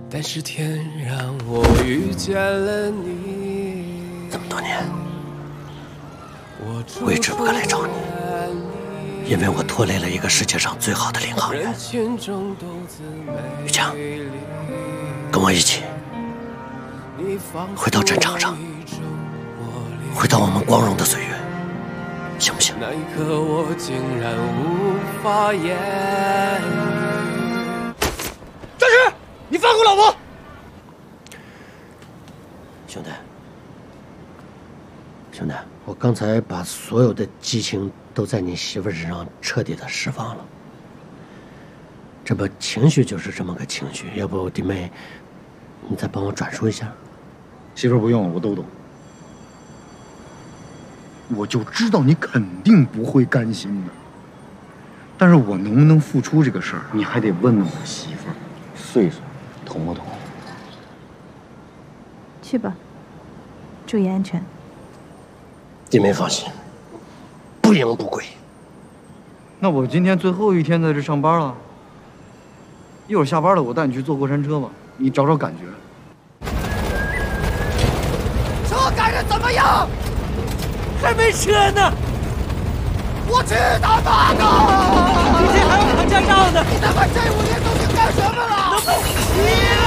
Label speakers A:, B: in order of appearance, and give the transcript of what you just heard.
A: 但是天让我遇见了你。
B: 这么多年，我一直不敢来找你，因为我拖累了一个世界上最好的领航员。于强，跟我一起回到战场上，回到我们光荣的岁月，行不行？
A: 那一刻，我竟然无法言语。
C: 战士，你放过老婆！
B: 兄弟，兄弟，我刚才把所有的激情都在你媳妇身上彻底的释放了。这不，情绪就是这么个情绪。要不，弟妹，你再帮我转述一下。
C: 媳妇不用，我都懂。我就知道你肯定不会甘心的，但是我能不能付出这个事儿，你还得问问我媳妇儿，岁数同不同？
D: 去吧，注意安全。
B: 弟妹放心，不赢不归。
C: 那我今天最后一天在这上班了，一会儿下班了，我带你去坐过山车吧，你找找感觉。
E: 车改的怎么样？还没车呢。我去他妈的！明天还要考驾照呢。你他妈这5年都去干什么了？能不急了？